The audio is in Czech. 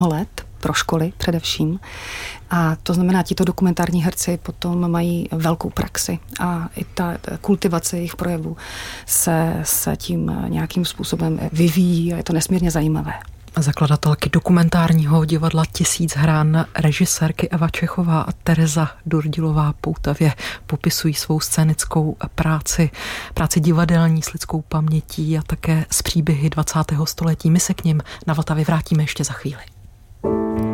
let pro školy především. A to znamená, tito dokumentární herci potom mají velkou praxi a i ta kultivace jejich projevů se tím nějakým způsobem vyvíjí a je to nesmírně zajímavé. Zakladatelky dokumentárního divadla 1000 hran, režisérky Eva Čechová a Tereza Durdilová Poutavě popisují svou scénickou práci divadelní s lidskou pamětí a také s příběhy 20. století. My se k nim na Vltavě vrátíme ještě za chvíli.